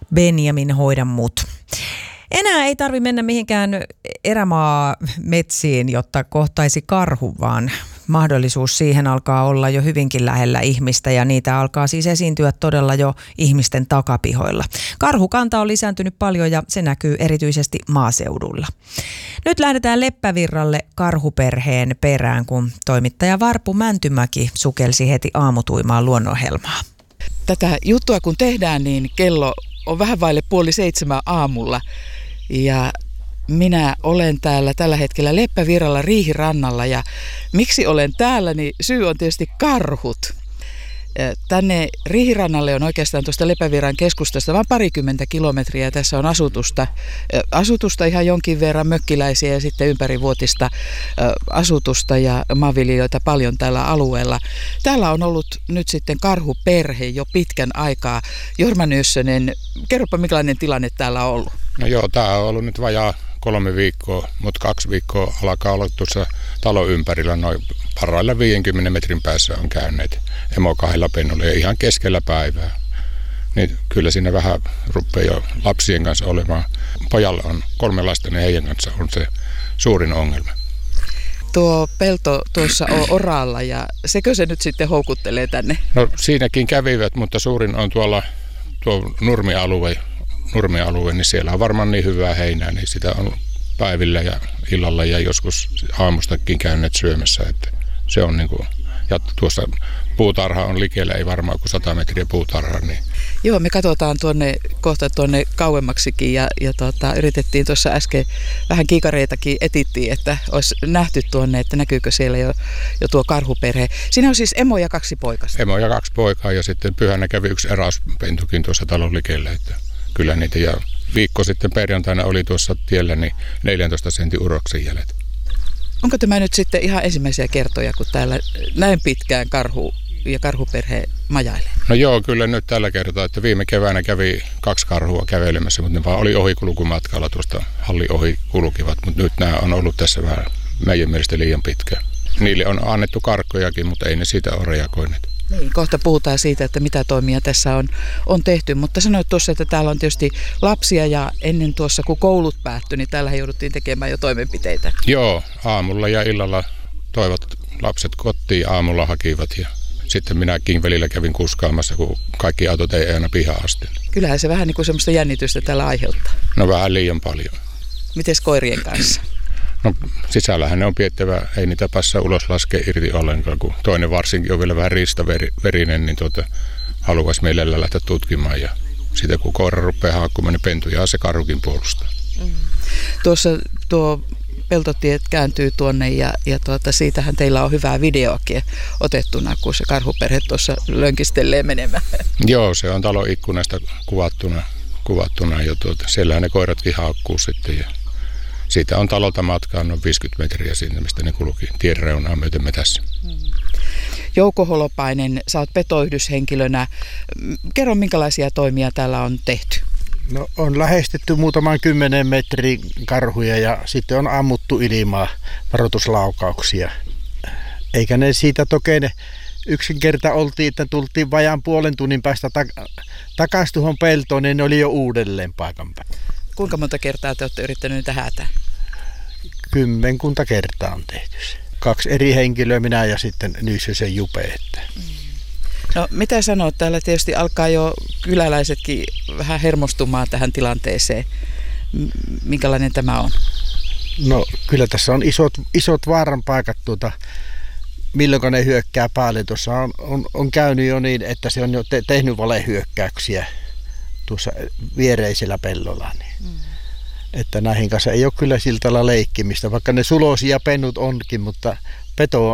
Benjamin, hoida mut. Enää ei tarvitse mennä mihinkään erämaametsiin, jotta kohtaisi karhu, vaan mahdollisuus siihen alkaa olla jo hyvinkin lähellä ihmistä ja niitä alkaa siis esiintyä todella jo ihmisten takapihoilla. Karhukanta on lisääntynyt paljon ja se näkyy erityisesti maaseudulla. Nyt lähdetään Leppävirralle karhuperheen perään, kun toimittaja Varpu Mäntymäki sukelsi heti aamutuimaan luonnonohjelmaa. Tätä juttua kun tehdään, niin kello on vähän vaille 6:30 aamulla ja minä olen täällä tällä hetkellä Leppävirralla Riihirannalla ja miksi olen täällä, niin syy on tietysti karhut. Tänne Riihirannalle on oikeastaan tuosta Leppävirran keskustasta vain 20 kilometriä. Tässä on asutusta ihan jonkin verran, mökkiläisiä ja sitten ympärivuotista asutusta ja maanviljelijöitä paljon tällä alueella. Täällä on ollut nyt sitten karhuperhe jo pitkän aikaa. Jorma Nössönen, kerropa millainen tilanne täällä on ollut? No joo, tämä on ollut nyt vajaa 3 viikkoa, mutta 2 viikkoa alkaa olla tuossa talon ympärillä noin parhailla 50 metrin päässä on käyneet emo 2 pennulla ja ihan keskellä päivää. Niin kyllä siinä vähän rupeaa jo lapsien kanssa olemaan. Pojalla on 3 lasta, niin heidän kanssa on se suurin ongelma. Tuo pelto tuossa on oralla ja sekö se nyt sitten houkuttelee tänne? No siinäkin kävivät, mutta suurin on tuo nurmialue, niin siellä on varmaan niin hyvää heinää, niin sitä on päivillä ja illalla ja joskus aamustakin käyneet syömässä, että se on niin kuin, ja tuossa puutarha on likellä, ei varmaan kuin 100 metriä puutarhaa. Niin. Joo, me katsotaan kohta tuonne kauemmaksikin ja yritettiin tuossa äsken vähän kiikareitakin etittiin, että olisi nähty tuonne, että näkyykö siellä jo tuo karhuperhe. Siinä on siis emo ja 2 poikasta. Emo ja 2 poikaa ja sitten pyhänä kävi 1 eräspentukin tuossa talon likellä, että kyllä niitä ja viikko sitten perjantaina oli tuossa tiellä niin 14 sentin uroksen jäljet. Onko tämä nyt sitten ihan ensimmäisiä kertoja, kun täällä näin pitkään karhu ja karhuperhe majailee? No joo, kyllä nyt tällä kertaa, että viime keväänä kävi 2 karhua kävelemässä, mutta ne vaan oli ohikulkumatkalla tuosta halli ohi kulkivat, mutta nyt nämä on ollut tässä vähän meidän mielestä liian pitkään. Niille on annettu karkkojakin, mutta ei ne siitä ole reagoineet. Niin, kohta puhutaan siitä, että mitä toimia tässä on tehty, mutta sanoit tuossa, että täällä on tietysti lapsia ja ennen tuossa kun koulut päättyi, niin täällä jouduttiin tekemään jo toimenpiteitä. Joo, aamulla ja illalla toivat lapset kotiin, aamulla hakivat ja sitten minäkin välillä kävin kuskaamassa, kun kaikki autot ei aina pihaan asti. Kyllähän se vähän niin kuin semmoista jännitystä täällä aiheuttaa. No vähän liian paljon. Mites koirien kanssa? No sisällähän ne on piettävä, ei niitä passaa ulos laskea irti ollenkaan, kun toinen varsinkin on vielä vähän riistaverinen, niin haluaisi mielellä lähteä tutkimaan. Ja sitten kun koira rupeaa haakkumaan, niin pentuja se karhukin puolustaa. Tuossa tuo peltotiet kääntyy tuonne ja siitähän teillä on hyvää videoakin otettuna, kun se karhuperhe tuossa lönkistelee menemään. Joo, se on talon ikkunasta kuvattuna ja siellähän ne koiratkin haakkuu sitten ja siitä on talolta matkaa noin 50 metriä sinne, mistä ne kulki tien reunaa myöten metässä. Jouko Holopainen, sä oot petoyhdyshenkilönä. Kerro, minkälaisia toimia täällä on tehty? No, on lähestytty muutaman 10 metrin karhuja ja sitten on ammuttu ilmaa varoituslaukauksia. Eikä ne siitä tokene yksinkerta oltiin, että tultiin vajaan 0,5 tunnin päästä takaisin tuohon peltoon, niin ne oli jo uudelleen paikan päällä. Kuinka monta kertaa te olette yrittäneet niitä häätää? 10 kertaa on tehty se. 2 eri henkilöä, minä ja sitten Nysösen Jupe. No mitä sanot, täällä tietysti alkaa jo kyläläisetkin vähän hermostumaan tähän tilanteeseen. Minkälainen tämä on? No kyllä tässä on isot vaaran paikat milloin ne hyökkää päälle. Tuossa on käynyt jo niin, että se on jo tehnyt valehyökkäyksiä tuossa viereisellä pellolla. Niin. Että näihin kanssa ei ole kyllä sillä tavalla leikkimistä, vaikka ne sulosia pennut onkin, mutta peto